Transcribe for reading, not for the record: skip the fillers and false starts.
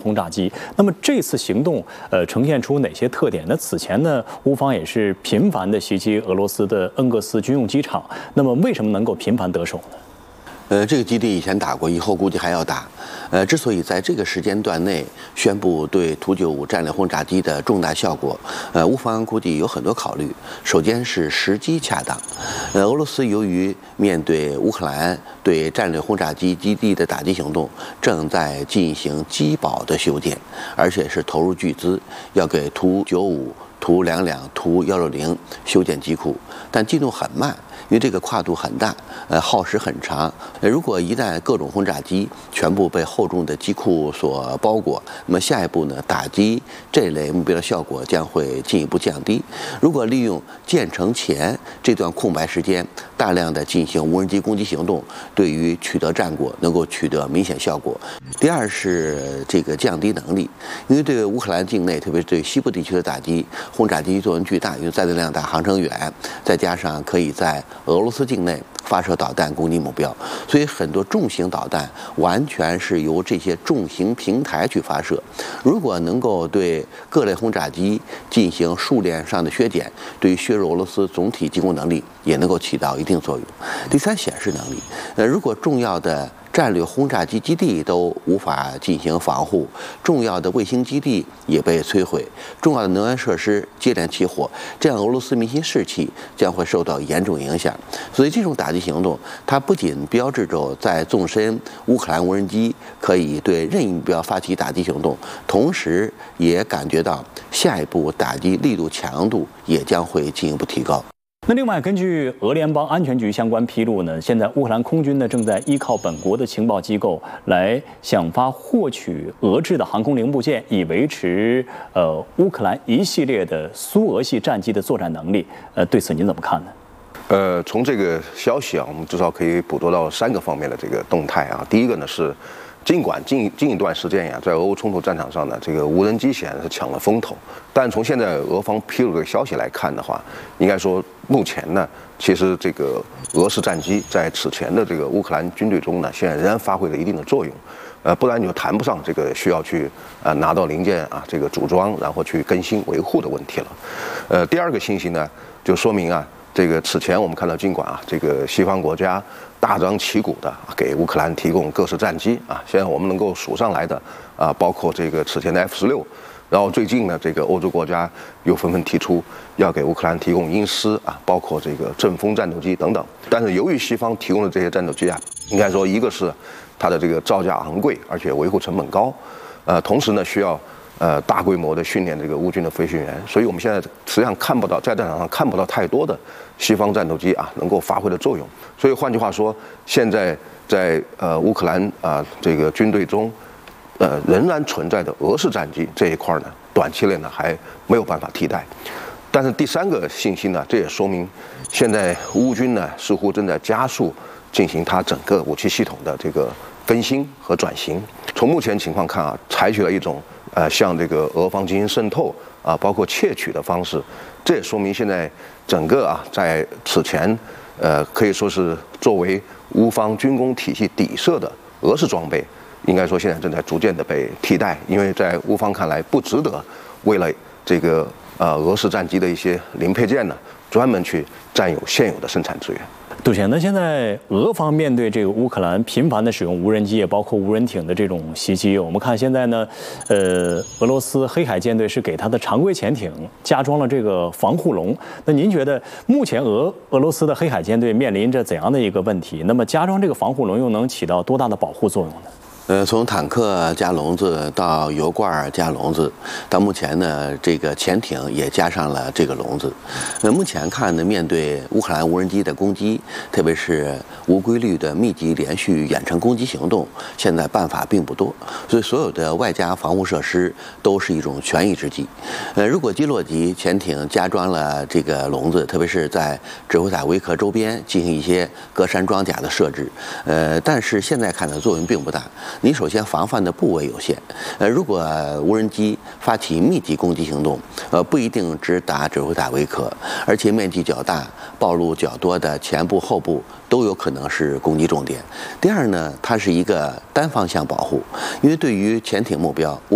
轰炸机。那么这次行动，呈现出哪些特点？那此前呢，乌方也是频繁的袭击俄罗斯的恩格斯军用机场。那么为什么能够频繁得手呢？ 这个基地以前打过，以后估计还要打。之所以在这个时间段内宣布对图95战略轰炸机的重大效果，乌方估计有很多考虑。首先是时机恰当，俄罗斯由于面对乌克兰对战略轰炸机基地的打击行动，正在进行机堡的修建，而且是投入巨资，要给图95、图22、图160修建机库，但进度很慢。因为这个跨度很大，耗时很长。如果一旦各种轰炸机全部被厚重的机库所包裹，那么下一步呢，打击这类目标的效果将会进一步降低。如果利用建成前这段空白时间，大量的进行无人机攻击行动，对于取得战果能够取得明显效果。第二是这个降低能力，因为对乌克兰境内，特别是对西部地区的打击，轰炸机作用巨大，因为载重量大、航程远，再加上可以在俄罗斯境内发射导弹攻击目标，所以很多重型导弹完全是由这些重型平台去发射。如果能够对各类轰炸机进行数量上的削减，对于削弱俄罗斯总体进攻能力也能够起到一定作用。第三，显示能力。如果重要的战略轰炸机基地都无法进行防护，重要的卫星基地也被摧毁，重要的能源设施接连起火，这样俄罗斯民心士气将会受到严重影响。所以这种打击行动，它不仅标志着在纵深乌克兰无人机可以对任意目标发起打击行动，同时也感觉到下一步打击力度强度也将会进一步提高。 那另外，根据俄联邦安全局相关披露呢，现在乌克兰空军呢正在依靠本国的情报机构来想法获取俄制的航空零部件，以维持乌克兰一系列的苏俄系战机的作战能力。对此您怎么看呢？ 从这个消息啊，我们至少可以捕捉到3个方面的这个动态啊。第一个呢是，尽管近一段时间呀，在俄乌冲突战场上呢，这个无人机显然是抢了风头，但从现在俄方披露的消息来看的话，应该说目前呢，其实这个俄式战机在此前的这个乌克兰军队中呢，现在仍然发挥了一定的作用。不然你就谈不上这个需要去拿到零件啊，这个组装然后去更新维护的问题了。第二个信息呢，就说明啊，这个此前我们看到，尽管啊，这个西方国家大张旗鼓的给乌克兰提供各式战机啊，现在我们能够数上来的啊，包括这个此前的F-16，然后最近呢，这个欧洲国家又纷纷提出要给乌克兰提供鹰狮啊，包括这个阵风战斗机等等。但是由于西方提供的这些战斗机啊，应该说一个是它的这个造价昂贵，而且维护成本高，同时呢需要大规模的训练这个乌军的飞行员，所以我们现在实际上看不到，在战场上看不到太多的西方战斗机啊能够发挥的作用。所以换句话说，现在在乌克兰这个军队中，仍然存在的俄式战机这一块呢，短期内呢还没有办法替代。但是第3个信息呢，这也说明现在乌军呢似乎正在加速进行它整个武器系统的这个更新和转型。从目前情况看啊，采取了一种向这个俄方进行渗透啊，包括窃取的方式。这也说明现在整个啊，在此前可以说是作为乌方军工体系底色的俄式装备，应该说现在正在逐渐的被替代，因为在乌方看来不值得为了这个俄式战机的一些零配件呢，专门去占有现有的生产资源。 杜先生，那现在俄方面对这个乌克兰频繁的使用无人机，也包括无人艇的这种袭击，我们看现在呢，俄罗斯黑海舰队是给它的常规潜艇加装了这个防护笼。那您觉得目前俄罗斯的黑海舰队面临着怎样的一个问题？那么加装这个防护笼又能起到多大的保护作用呢？ 从坦克加笼子到油罐加笼子，到目前呢，这个潜艇也加上了这个笼子。目前看呢，面对乌克兰无人机的攻击，特别是无规律的密集连续远程攻击行动，现在办法并不多，所以所有的外加防护设施都是一种权宜之计。如果基洛级潜艇加装了这个笼子，特别是在指挥塔维克周边进行一些隔山装甲的设置，但是现在看的作用并不大。你首先防范的部位有限，如果无人机发起密集攻击行动，不一定只打指挥塔维克，而且面积较大、暴露较多的前部、后部都有可能是攻击重点。第二呢，它是一个单方向保护，因为对于潜艇目标，无